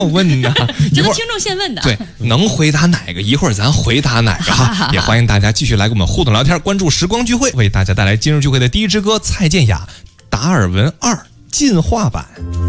问呢？ 这是听众现问的。 对，能回答哪个，一会儿咱回答哪个哈。也欢迎大家继续来跟我们互动聊天，关注时光聚会，为大家带来今日聚会的第一支歌，蔡健雅《达尔文2进化版》。